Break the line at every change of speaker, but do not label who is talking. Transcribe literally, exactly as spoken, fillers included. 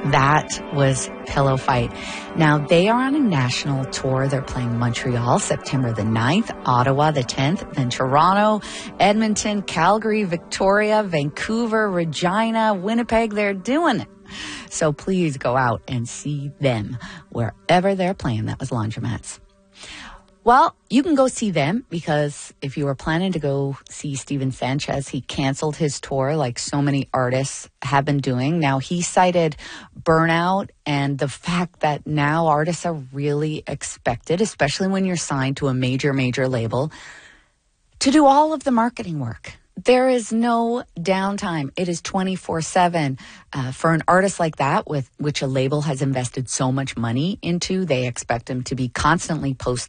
That was Pillow Fight. Now, they are on a national tour. They're playing Montreal, September the ninth, Ottawa the tenth, then Toronto, Edmonton, Calgary, Victoria, Vancouver, Regina, Winnipeg. They're doing it. So please go out and see them wherever they're playing. That was Laundromats. Well, you can go see them because if you were planning to go see Steven Sanchez, he canceled his tour like so many artists have been doing. Now, he cited burnout and the fact that now artists are really expected, especially when you're signed to a major, major label, to do all of the marketing work. There is no downtime. It is twenty-four seven. Uh, for an artist like that, with which a label has invested so much money into, they expect him to be constantly posting